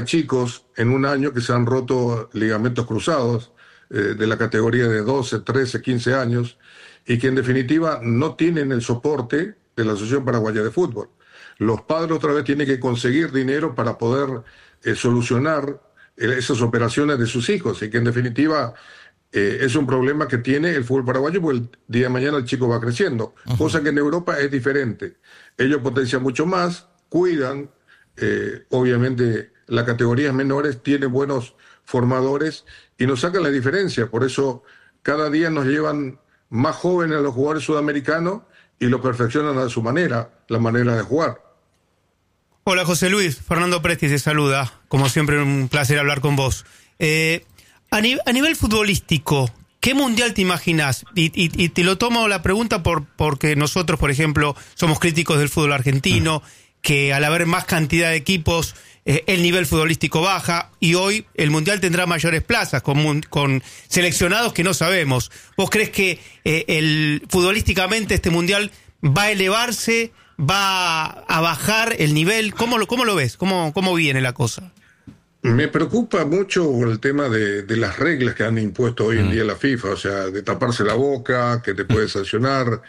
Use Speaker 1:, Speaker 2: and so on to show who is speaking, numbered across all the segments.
Speaker 1: chicos en un año que se han roto ligamentos cruzados de la categoría de 12, 13, 15 años y que en definitiva no tienen el soporte de la Asociación Paraguaya de Fútbol. Los padres otra vez tienen que conseguir dinero para poder solucionar esas operaciones de sus hijos y que en definitiva es un problema que tiene el fútbol paraguayo porque el día de mañana el chico va creciendo, cosa que en Europa es diferente. Ellos potencian mucho más, cuidan, obviamente las categorías menores tienen buenos formadores y nos sacan la diferencia. Por eso cada día nos llevan más jóvenes a los jugadores sudamericanos y lo perfeccionan a su manera, la manera de jugar.
Speaker 2: Hola José Luis, Fernando Presti te saluda. Como siempre, un placer hablar con vos. A nivel futbolístico, ¿qué mundial te imaginás? Y te lo tomo la pregunta porque nosotros, por ejemplo, somos críticos del fútbol argentino, que al haber más cantidad de equipos, el nivel futbolístico baja, y hoy el mundial tendrá mayores plazas, con seleccionados que no sabemos. ¿Vos crees que futbolísticamente este mundial va a elevarse, va a bajar el nivel? ¿Cómo lo ves? ¿Cómo viene la cosa?
Speaker 1: Me preocupa mucho el tema de las reglas que han impuesto hoy en día la FIFA, o sea, de taparse la boca, que te puede sancionar.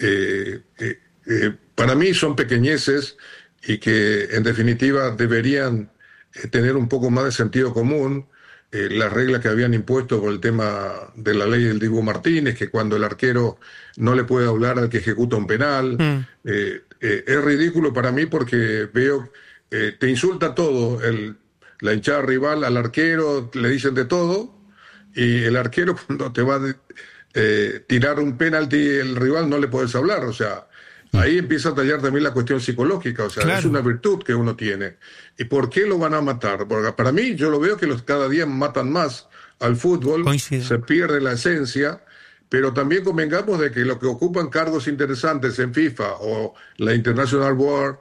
Speaker 1: Para mí son pequeñeces y que en definitiva deberían tener un poco más de sentido común. Las reglas que habían impuesto por el tema de la ley del Dibu Martínez, que cuando el arquero no le puede hablar al que ejecuta un penal, es ridículo para mí porque veo, te insulta todo, la hinchada rival al arquero, le dicen de todo, y el arquero cuando te va a tirar un penalti, el rival no le puedes hablar, o sea, ahí empieza a tallar también la cuestión psicológica, o sea, claro, es una virtud que uno tiene. ¿Y por qué lo van a matar? Porque para mí, yo lo veo que cada día matan más al fútbol, coincido, se pierde la esencia, pero también convengamos de que los que ocupan cargos interesantes en FIFA o la International Board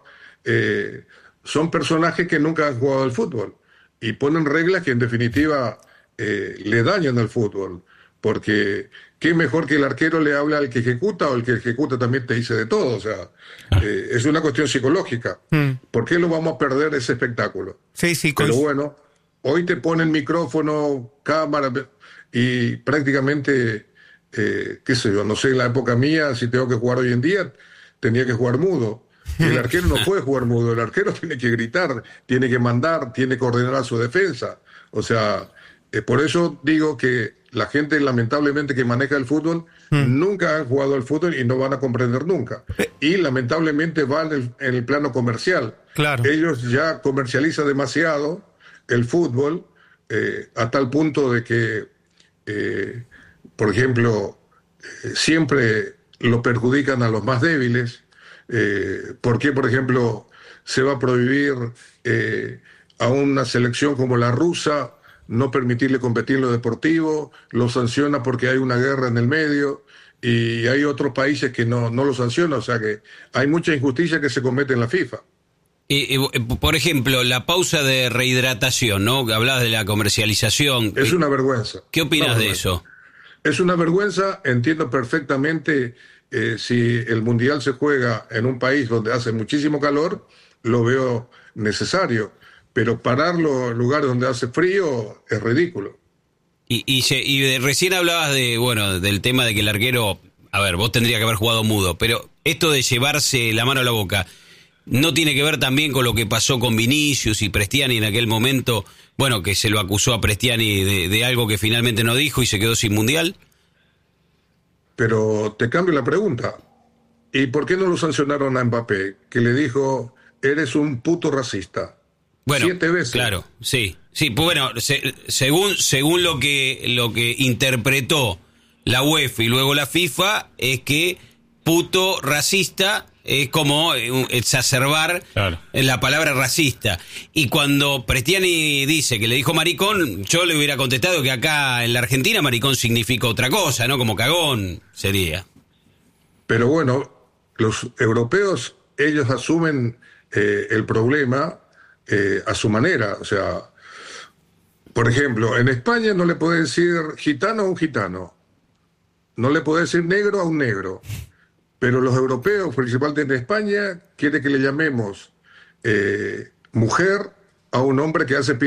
Speaker 1: son personajes que nunca han jugado al fútbol y ponen reglas que en definitiva le dañan al fútbol, porque qué mejor que el arquero le hable al que ejecuta o el que ejecuta también te dice de todo, o sea, es una cuestión psicológica. ¿Por qué lo vamos a perder ese espectáculo?
Speaker 2: Sí,
Speaker 1: pero bueno, hoy te ponen micrófono, cámara y prácticamente, qué sé yo, no sé, en la época mía, si tengo que jugar hoy en día, tenía que jugar mudo. El arquero no puede jugar mudo, el arquero tiene que gritar, tiene que mandar, tiene que ordenar a su defensa. O sea, por eso digo que la gente lamentablemente que maneja el fútbol nunca han jugado al fútbol y no van a comprender nunca. Y lamentablemente van en el plano comercial.
Speaker 2: Claro.
Speaker 1: Ellos ya comercializan demasiado el fútbol a tal punto de que, por ejemplo, siempre lo perjudican a los más débiles. ¿Por qué, por ejemplo, se va a prohibir a una selección como la rusa no permitirle competir en lo deportivo? Lo sanciona porque hay una guerra en el medio y hay otros países que no lo sancionan, o sea que hay mucha injusticia que se comete en la FIFA.
Speaker 3: Por ejemplo, la pausa de rehidratación, ¿no? Hablabas de la comercialización.
Speaker 1: Es una vergüenza.
Speaker 3: ¿Qué opinas de eso?
Speaker 1: Es una vergüenza, entiendo perfectamente. Si el Mundial se juega en un país donde hace muchísimo calor, lo veo necesario, pero pararlo en lugares donde hace frío es ridículo.
Speaker 3: Y recién hablabas del tema de que el arquero, a ver, vos tendrías que haber jugado mudo, pero esto de llevarse la mano a la boca, ¿no tiene que ver también con lo que pasó con Vinicius y Prestiani en aquel momento? Bueno, que se lo acusó a Prestiani de algo que finalmente no dijo y se quedó sin Mundial.
Speaker 1: Pero te cambio la pregunta. ¿Y por qué no lo sancionaron a Mbappé? Que le dijo, eres un puto racista.
Speaker 3: Bueno,
Speaker 1: 7 veces.
Speaker 3: Claro, sí. Sí, pues bueno, según lo que interpretó la UEFA y luego la FIFA, es que puto racista es como exacerbar la palabra racista. Y cuando Prestiani dice que le dijo maricón, yo le hubiera contestado que acá en la Argentina maricón significa otra cosa, ¿no? Como cagón sería.
Speaker 1: Pero bueno, los europeos, ellos asumen el problema a su manera. O sea, por ejemplo, en España no le puede decir gitano a un gitano, no le puede decir negro a un negro. Pero los europeos, principalmente en España, quieren que le llamemos mujer a un hombre que hace